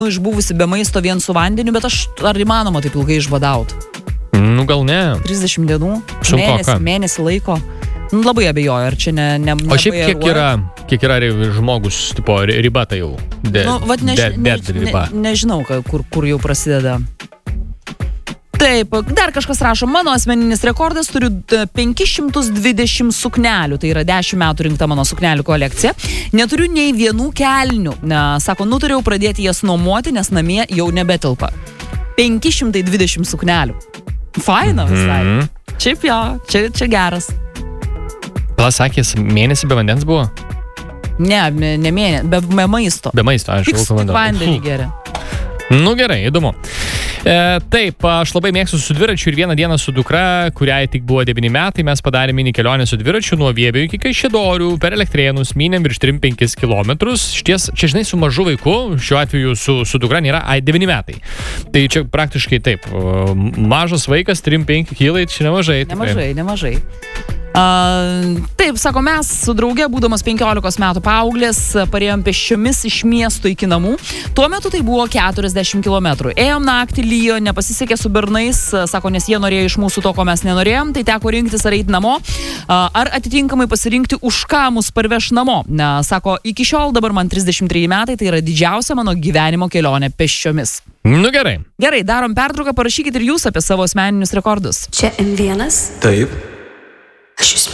išbuvusi be maisto vien su vandeniu, bet ar įmanoma taip ilgai išbadaut? Nu, gal ne. 30 dienų, mėnesį laiko. Nu, labai abejoju, ar čia ne o šiaip kiek yra žmogus, tipo, riba tai jau? Riba. Nežinau, kur jau prasideda. Taip, dar kažkas rašo, mano asmeninis rekordas turiu 520 suknelių, tai yra 10 metų rinkta mano suknelių kolekcija. Neturiu nei vienų kelnių. Sako, nutariau pradėti jas nuomoti, nes namie jau nebetilpa. 520 suknelių. Faina visai. Šiaip jo, čia geras. Sakės, mėnesį be vandens buvo? Ne mėnesį, be maisto. Be maisto, aišku. Tik vandenį geria. Nu gerai, įdomu. Taip, aš labai mėgstu su dviračiu ir vieną dieną su dukra, kuriai tik buvo 9 metai, mes padarėme mini kelionę su dviračiu nuo Viebio iki Kaišiadorių, per Elektrėnus, mynėm virš 3-5 kilometrus. Šties, čia žinai, su mažu vaiku, šiuo atveju su dukra nėra 9 metai. Tai čia praktiškai taip, mažas vaikas, 3-5 kilai, čia nemažai. Nemažai. Taip, sako, mes su drauge, būdamas 15 metų paauglės, parėjom pėsčiomis iš miesto iki namų. Tuo metu tai buvo 40 km. Ėjom naktį, lyjo, nepasisekė su bernais, sako, nes jie norėjo iš mūsų to, ko mes nenorėjom, tai teko rinktis ar eiti namo, ar atitinkamai pasirinkti, už ką mus parveš namo. Sako, iki šiol dabar man 33 metai, tai yra didžiausia mano gyvenimo kelionė pėsčiomis. Nu gerai. Gerai, darom pertrauką, parašykit ir jūs apie savo asmeninius rekordus. Čia M1. Taip. Aš jūs